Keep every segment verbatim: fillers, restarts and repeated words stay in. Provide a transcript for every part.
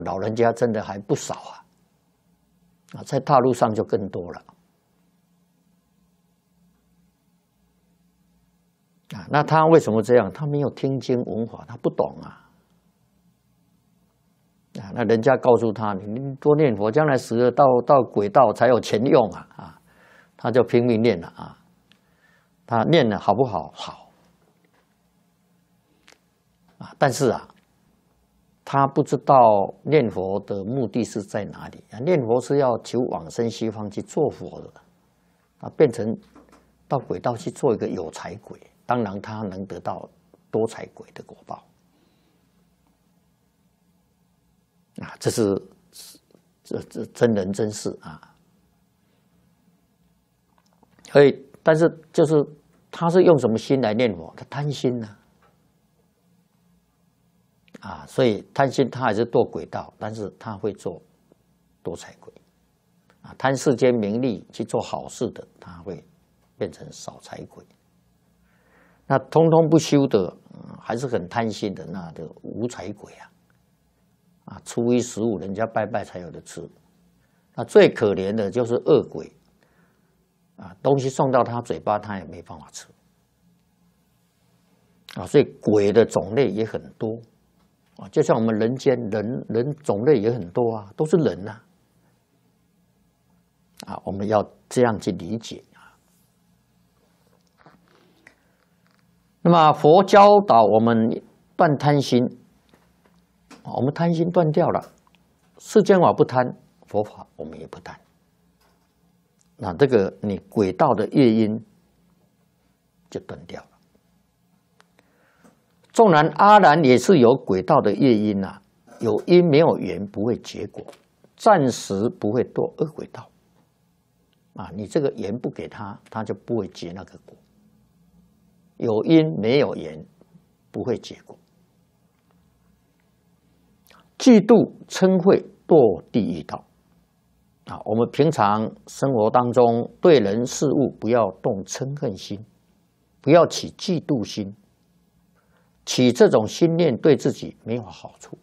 老人家真的还不少啊，啊，在大陆上就更多了。啊，那他为什么这样？他没有听经闻法，他不懂啊。啊，那人家告诉他，你多念佛，将来死了到到鬼道才有钱用啊啊，他就拼命念了啊。他念了好不好？好。啊，但是啊，他不知道念佛的目的是在哪里啊？念佛是要求往生西方去做佛的，啊，变成到鬼道去做一个有财鬼。当然，他能得到多财鬼的果报啊，这是这这真人真事啊。所以，但是就是他是用什么心来念佛？他贪心呢、啊，啊，所以贪心他还是堕鬼道，但是他会做多财鬼啊，贪世间名利去做好事的，他会变成少财鬼。那通通不修的，嗯，还是很贪心的，那就无财鬼啊！啊，初一十五人家拜拜才有的吃。那最可怜的就是恶鬼啊，东西送到他嘴巴，他也没办法吃啊。所以鬼的种类也很多啊，就像我们人间人人种类也很多啊，都是人呐啊，我们要这样去理解。那么佛教导我们断贪心，我们贪心断掉了，世间法不贪，佛法我们也不贪。那这个你轨道的业因就断掉了。纵然阿难也是有轨道的业因啊，有因没有缘不会结果，暂时不会堕恶轨道啊。你这个缘不给他，他就不会结那个果。有因没有缘，不会结果。嫉妒嗔恚堕地狱道啊！我们平常生活当中对人事物不要动嗔恨心，不要起嫉妒心，起这种心念对自己没有好处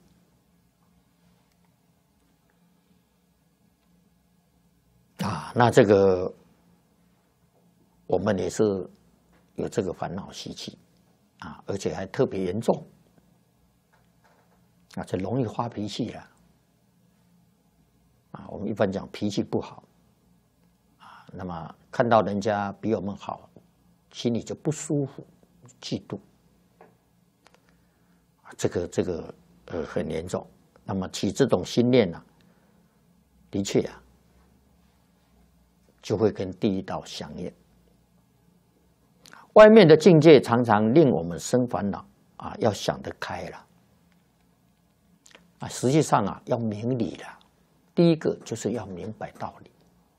啊。那这个我们也是有这个烦恼习气啊，而且还特别严重啊，这容易发脾气了啊。我们一般讲脾气不好啊，那么看到人家比我们好，心里就不舒服，嫉妒啊，这个这个呃很严重。那么起这种心念呢、啊，的确啊，就会跟地狱道相应。外面的境界常常令我们生烦恼啊，要想得开了啊，实际上啊要明理了。第一个就是要明白道理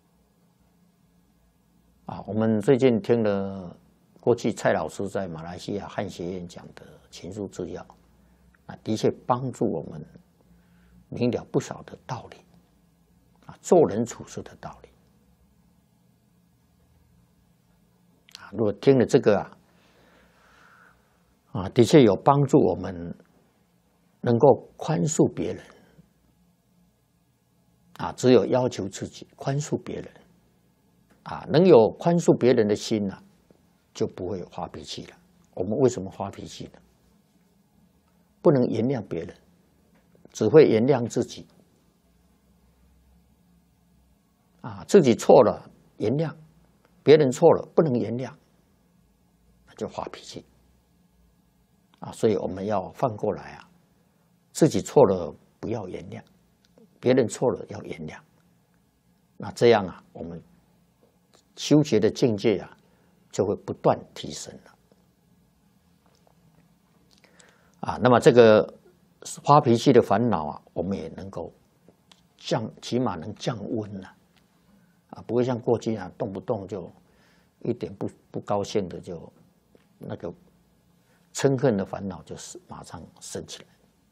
啊。我们最近听了过去蔡老师在马来西亚汉学院讲的情书治要啊，的确帮助我们明了不少的道理啊，做人处事的道理。如果听了这个啊，啊，的确有帮助我们能够宽恕别人啊，只有要求自己宽恕别人啊，能有宽恕别人的心呢、啊，就不会发脾气了。我们为什么发脾气呢？不能原谅别人，只会原谅自己啊，自己错了原谅，别人错了不能原谅，就发脾气啊。所以我们要反过来啊，自己错了不要原谅，别人错了要原谅。那这样啊，我们修学的境界啊，就会不断提升了啊。那么这个发脾气的烦恼啊，我们也能够降，起码能降温了啊，不会像过去啊，动不动就一点不不高兴的就那个嗔恨的烦恼就是马上升起来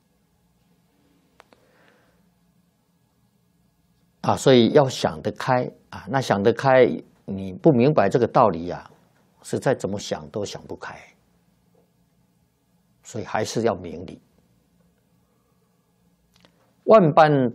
啊。所以要想得开啊，那想得开，你不明白这个道理啊，实在怎么想都想不开，所以还是要明理。 万般